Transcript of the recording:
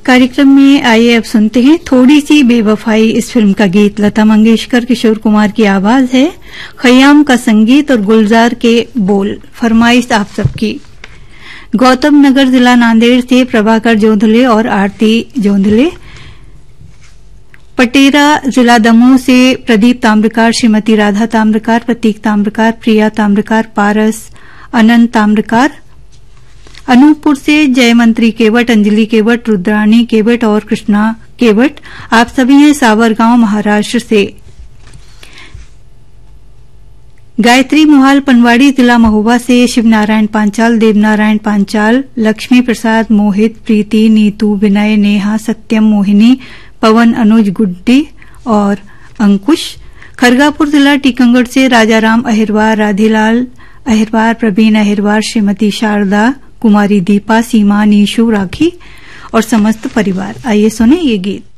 कार्यक्रम में आइए अब सुनते हैं थोड़ी सी बेवफाई इस फिल्म का गीत। लता मंगेशकर, किशोर कुमार की आवाज है, खयाम का संगीत और गुलजार के बोल। फरमाइश आप सबकी। गौतम नगर जिला नांदेड़ से प्रभाकर जोंधले और आरती जोंधले, पटेरा जिला दमोह से प्रदीप ताम्रकार, श्रीमती राधा ताम्रकार, प्रतीक ताम्रकार, प्रिया ताम्रकार, पारस, अनंत ताम्रकार, अनूपपुर से जयमंत्री केवट, अंजलि केवट, रुद्राणी केवट और कृष्णा केवट। आप सभी हैं सावरगांव महाराष्ट्र से। गायत्री मोहाल पनवाड़ी जिला महोबा से शिवनारायण पांचाल, देवनारायण पांचाल, लक्ष्मी प्रसाद, मोहित, प्रीति, नीतू, विनय, नेहा, सत्यम, मोहिनी, पवन, अनुज, गुड्डी और अंकुश। खरगापुर जिला टीकमगढ़ से राजाराम अहिरवार, राधेलाल अहिरवार, प्रवीण अहिरवार, श्रीमती शारदा, कुमारी दीपा, सीमा, नीशू, राखी और समस्त परिवार। आइए सुने ये गीत।